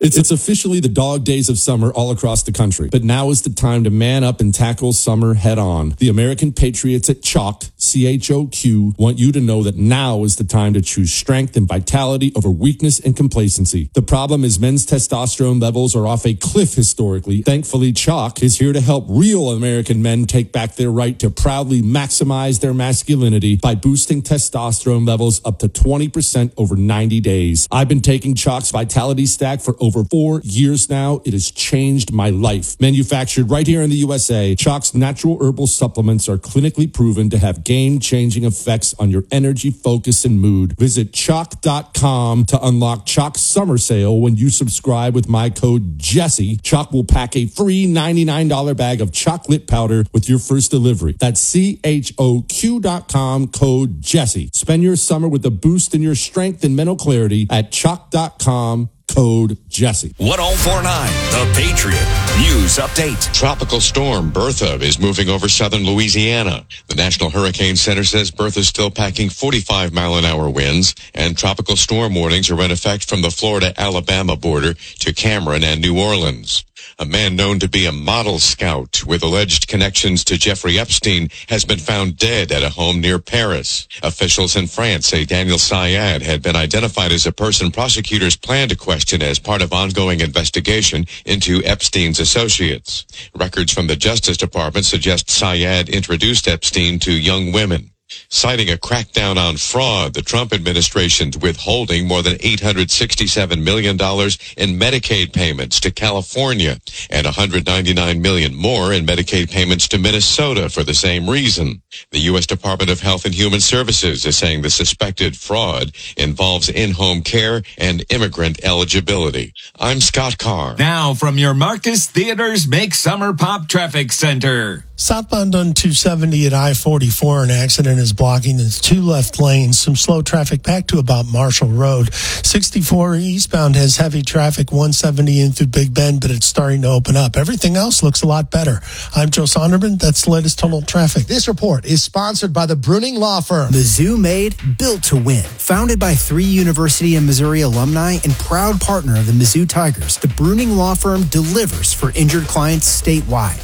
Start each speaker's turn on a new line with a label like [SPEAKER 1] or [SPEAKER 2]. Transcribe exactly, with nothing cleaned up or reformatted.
[SPEAKER 1] It's, it's officially the dog days of summer all across the country, but now is the time to man up and tackle summer head on. The American Patriots at Chalk, C H O Q, want you to know that now is the time to choose strength and vitality over weakness and complacency. The problem is men's testosterone levels are off a cliff historically. Thankfully, Chalk is here to help real American men take back their right to proudly maximize their masculinity by boosting testosterone levels up to twenty percent over ninety days. I've been taking Chalk's Vitality Stack for over four years now. It has changed my life. Manufactured right here in the U S A, Chalk's natural herbal supplements are clinically proven to have game-changing effects on your energy, focus, and mood. Visit chalk dot com to unlock Chalk's summer sale. When you subscribe with my code Jesse, Chalk will pack a free ninety-nine dollars bag of chocolate powder with your first delivery. That's C H O Q dot com, code Jesse. Spend your summer with a boost in your strength and mental clarity at chalk dot com. Code Jesse.
[SPEAKER 2] one oh four point nine, The Patriot. News update.
[SPEAKER 3] Tropical storm Bertha is moving over southern Louisiana. The National Hurricane Center says Bertha is still packing forty-five mile an hour winds, and tropical storm warnings are in effect from the Florida-Alabama border to Cameron and New Orleans. A man known to be a model scout with alleged connections to Jeffrey Epstein has been found dead at a home near Paris. Officials in France say Daniel Syed had been identified as a person prosecutors plan to question as part of ongoing investigation into Epstein's associates. Records from the Justice Department suggest Syed introduced Epstein to young women. Citing a crackdown on fraud, the Trump administration's withholding more than eight hundred sixty-seven million dollars in Medicaid payments to California and one hundred ninety-nine million dollars more in Medicaid payments to Minnesota for the same reason. The U S Department of Health and Human Services is saying the suspected fraud involves in-home care and immigrant eligibility. I'm Scott Carr.
[SPEAKER 2] Now from your Marcus Theaters Make Summer Pop Traffic Center.
[SPEAKER 4] Southbound on two seventy at I forty-four, an accident is blocking its two left lanes. Some slow traffic back to about Marshall Road. sixty-four eastbound has heavy traffic, one seventy in through Big Bend, but it's starting to open up. Everything else looks a lot better. I'm Joe Sonderman. That's the latest total traffic.
[SPEAKER 5] This report is sponsored by the Bruning Law Firm.
[SPEAKER 6] Mizzou made, built to win. Founded by three University of Missouri alumni and proud partner of the Mizzou Tigers, the Bruning Law Firm delivers for injured clients statewide.